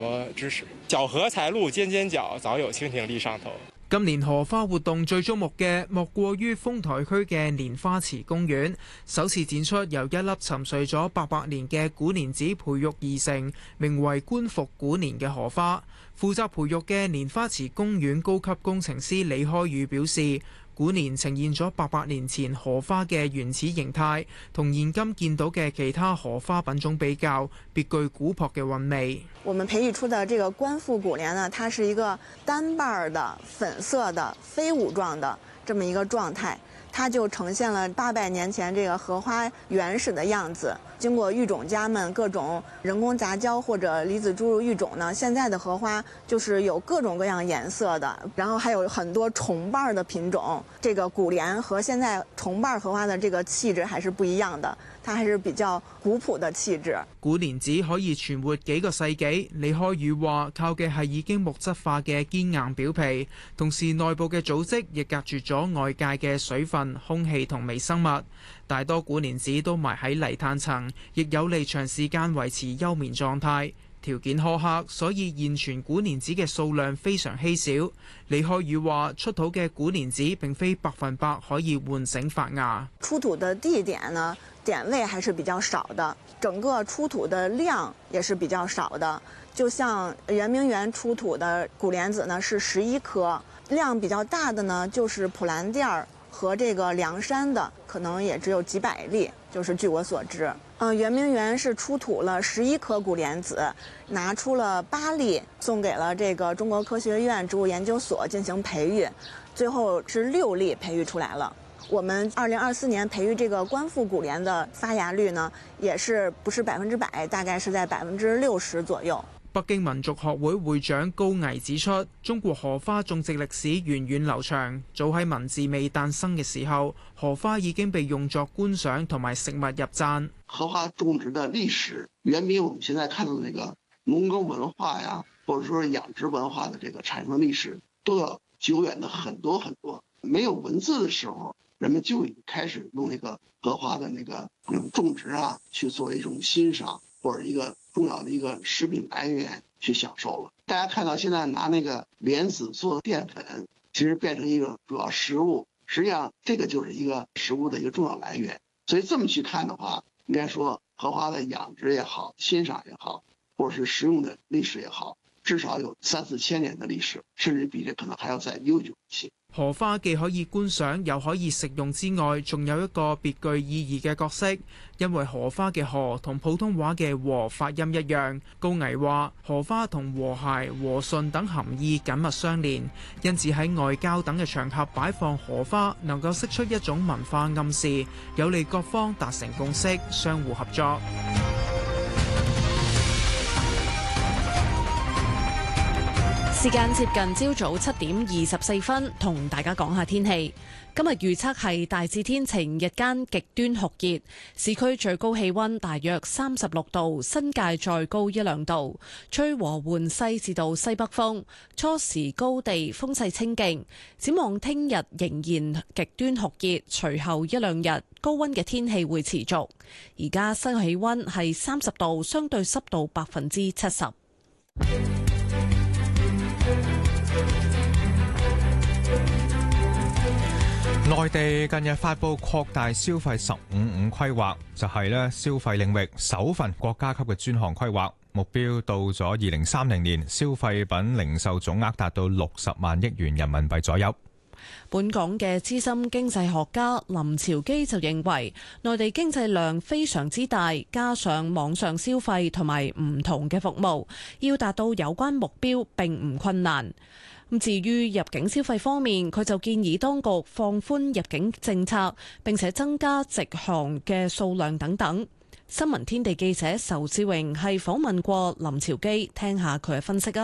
我支持角河才露尖尖角，早有蜻蜓立上頭。 今年荷花活動最矚目嘅，莫過於豐台區嘅蓮花池公園，首次展出由一粒沉睡咗800年嘅古蓮子培育而成，名為觀復古蓮嘅荷花。負責培育嘅蓮花池公園高級工程師李開宇表示，古蓮呈現咗800年前荷花嘅原始形態，同現今見到嘅其他荷花品種比較，別具古樸嘅韻味。 我們培育出的這個觀復古蓮呢，它是一個單瓣的粉色的飛舞狀的這麼一個狀態，它就呈現了800年前這個荷花原始的樣子。經過育種家們各種人工雜交或者離子注入育種呢，現在的荷花就是有各種各樣顏色的，然後還有很多重瓣的品種。這個古蓮和現在重瓣荷花的這個氣質還是不一樣的，它還是比較古樸的氣質。 古蓮子可以存活幾個世紀，李開宇話靠嘅係已經木質化嘅堅硬表皮，同時內部嘅組織亦隔絕咗外界嘅水分、空氣同微生物。大多古蓮子都埋喺泥炭層，亦有利長時間維持休眠狀態。條件苛刻，所以現存古蓮子嘅數量非常稀少。李開宇話：出土嘅古蓮子並非100%可以喚醒發芽。 出土的地點呢，點位還是比較少的，整個出土的量也是比較少的。就像圓明園出土的古蓮子呢，是11顆，量比較大的呢，就是普蘭店兒和這個涼山的，可能也只有幾百粒，就是據我所知。圓明園是出土了11顆古蓮子，拿出了8粒送給了這個中國科學院植物研究所進行培育，最後是6粒培育出來了。我們2024年培育這個觀復古蓮的發芽率呢，也是不是100%，大概是在60%左右。 北京民族學會會長高毅指出，中國荷花種植歷史源遠流長，早喺文字未誕生嘅時候，荷花已經被用作觀賞同埋食物入贊。 荷花種植的歷史遠比我們現在看到的那個農耕文化呀，或者說養殖文化的這個產生歷史，都要久遠的很多很多。沒有文字的時候，人們就已經開始用那個荷花的那個種植啊，去作為一種欣賞或者一個重要的一個食品來源去享受了。大家看到現在拿那個蓮子做的澱粉，其實變成一個主要食物，實際上這個就是一個食物的一個重要來源。所以這麼去看的話，應該說荷花的養殖也好，欣賞也好，或者是食用的歷史也好，至少有3、4千年的歷史，甚至比這可能還要再悠久一些。 荷花既可以觀賞又可以食用之外，仲有一個別具意義嘅角色，因為荷花嘅荷同普通話嘅和發音一樣。高毅話：荷花同和諧、和順等含義緊密相連，因此喺外交等嘅場合擺放荷花，能夠釋出一種文化暗示，有利各方達成共識，相互合作。 時間接近朝早7點24分，同大家講下天氣。今日預測係大致天晴，日間極端酷熱，市區最高氣溫大約36度，新界再高1、2度，吹和緩西至到西北風，初時高地風勢清勁。展望聽日仍然極端酷熱，隨後1、2日高溫嘅天氣會持續。而家室氣溫係30度，相對濕度70%。 內地近日發布擴大消費15.5規劃，就係消費領域首份國家級嘅專項規劃，目標到咗2030年，消費品零售總額達到60萬億元人民幣左右。 本港嘅資深經濟學家林朝基就認為，內地經濟量非常之大，加上網上消費同埋唔同嘅服務，要達到有關目標並唔困難。咁至於入境消費方面，佢就建議當局放寬入境政策，並且增加直航嘅數量等等。新聞天地記者仇志榮係訪問過林朝基，聽下佢嘅分析啊。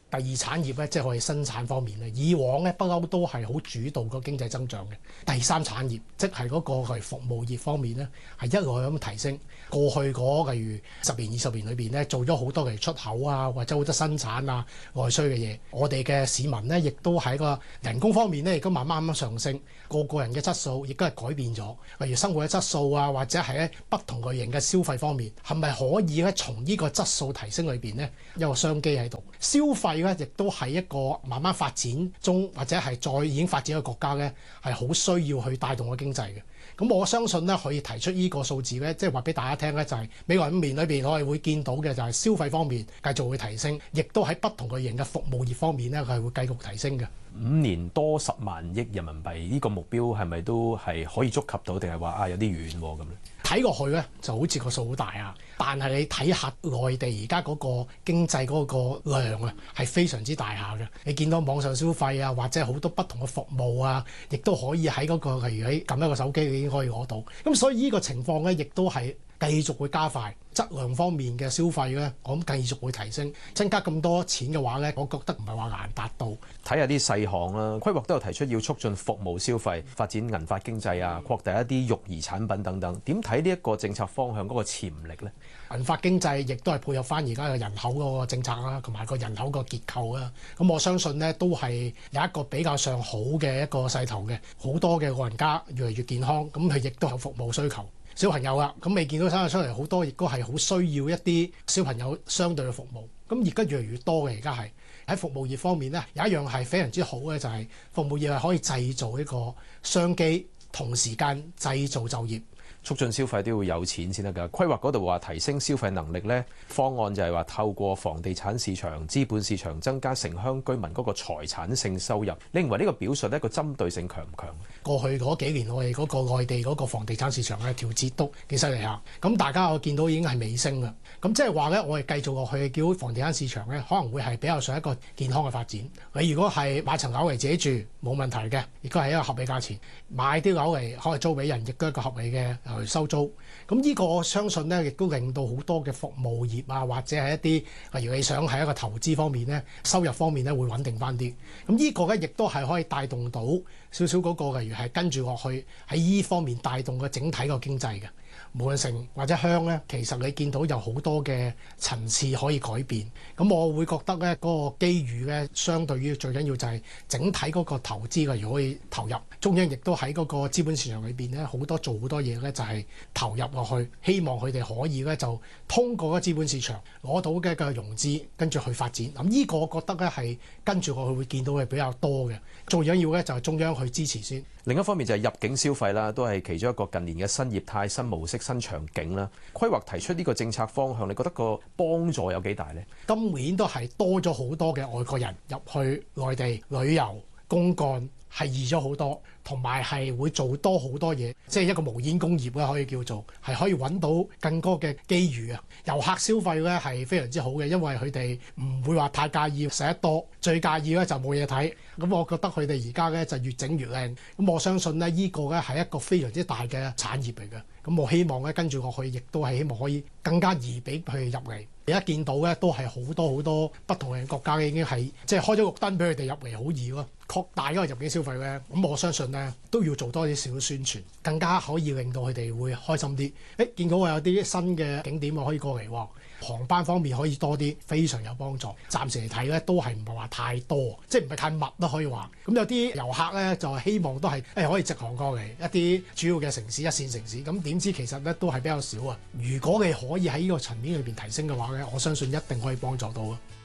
第二產業咧，即係我哋生產方面咧，以往咧不嬲都係好主導個經濟增長嘅。第三產業即係嗰個係服務業方面咧，係一路咁提升。過去嗰例如10年20年裏邊咧，做咗好多嘅出口啊，或者好多生產啊外需嘅嘢。我哋嘅市民咧，亦都喺個人工方面咧，亦都慢慢咁上升。個人嘅質素亦都係改變咗，例如生活嘅質素啊，或者係喺不同類型嘅消費方面，係咪可以咧從呢個質素提升裏邊呢，有個商機喺度？消費咧亦都係一個慢慢發展中，或者係再已經發展嘅國家咧，係好需要去帶動個經濟嘅。咁我相信咧可以提出呢個數字咧，即係話俾大家聽咧，就係未來5年裏邊我哋會見到嘅就係消費方面繼續會提升，亦都喺不同類型嘅服務業方面咧，佢係會繼續提升嘅。 5年多10萬億人民幣呢個目標係咪都係可以觸及到，定係話有啲遠咁咧？ 睇落去咧就好似個數好大啊，但係你睇下內地而家嗰個經濟嗰個量啊，係非常之大下嘅。你見到網上消費啊，或者好多不同嘅服務啊，亦都可以喺嗰個例如喺撳一個手機已經可以攞到。咁所以呢個情況咧，亦都係繼續會加快。質量方面嘅消費咧，我諗繼續會提升，增加咁多錢嘅話咧，我覺得唔係話難達到。 睇下啲細項啦，規劃都有提出要促進服務消費、發展銀髮經濟啊，擴大一啲育兒產品等等。點睇呢一個政策方向嗰個潛力呢？ 銀髮經濟亦都係配合翻而家嘅人口嗰個政策啦，同埋個人口個結構啦。咁我相信呢都係有一個比較上好嘅一個勢頭嘅。好多嘅老人家越嚟越健康，咁佢亦都有服務需求。小朋友啊，咁未見到生咗出嚟好多，亦都係好需要一啲小朋友相對嘅服務。咁而家越嚟越多嘅，而家係喺服務業方面呢，有一樣係非常之好嘅，就係服務業係可以製造一個商機，同時間製造就業。 促進消費都要有錢先得㗎。規劃嗰度話提升消費能力呢，方案就係話透過房地產市場、資本市場增加城鄉居民嗰個財產性收入。你認為呢個表述呢個針對性強唔強？ 過去嗰幾年我哋嗰個內地嗰個房地產市場嘅調節都幾犀利下，咁大家我見到已經係尾聲啦。咁即係話呢，我哋繼續落去叫房地產市場呢，可能會係比較上一個健康嘅發展。你如果係買層樓嚟自己住冇問題嘅，亦都係一個合理價錢；買啲樓嚟可以租俾人，亦都係一個合理嘅收租。咁呢個我相信呢，亦都令到好多嘅服務業啊，或者係一啲例如你想喺一個投資方面呢，收入方面呢會穩定翻啲。咁呢個呢，亦都係可以帶動到少少嗰個，例如係跟住落去喺呢方面帶動個整體個經濟嘅。無論城或者鄉咧，其實你見到有好多嘅層次可以改變。咁我會覺得咧，嗰個機遇咧，相對於最緊要就係整體嗰個投資嘅，如果可以投入，中央亦都喺嗰個資本市場裏邊咧，好多做好多嘢咧，就係投入落去，希望佢哋可以咧就通過個資本市場攞到嘅融資，跟住去發展。咁呢個我覺得咧係跟住我去會見到嘅比較多嘅。最緊要咧就係中央去支持先。 另一方面就係入境消費啦，都係其中一個近年嘅新業態、新模式、新場景啦。規劃提出呢個政策方向，你覺得個幫助有幾大呢？ 今年都係多咗好多嘅外國人入去內地旅遊、公幹，係易咗好多，同埋係會做多好多嘢，即係一個無煙工業咧，可以叫做係可以揾到更多嘅機遇啊！遊客消費咧係非常之好嘅，因為佢哋唔會話太介意食得多，最介意咧就冇嘢睇。咁我覺得佢哋而家咧就越整越靚。咁我相信咧呢個咧係一個非常之大嘅產業嚟嘅。咁我希望咧跟住落去，亦都係希望可以更加易俾佢哋入嚟。而家見到咧都係好多不同嘅國家已經係即係開咗綠燈俾佢哋入嚟，好易咯。擴大嗰個入境消費咧，咁我相信咧都要做多啲少宣傳，更加可以令到佢哋會開心啲。見到我有啲新嘅景點我可以過嚟喎，航班方面可以多啲，非常有幫助。暫時嚟睇咧都係唔係話太多，即係唔係太密都可以話。咁有啲遊客咧就希望都係可以直航過嚟一啲主要嘅城市、一線城市。咁點知其實咧都係比較少啊。如果你可以喺呢個層面裏邊提升嘅話咧，我相信一定可以幫助到啊。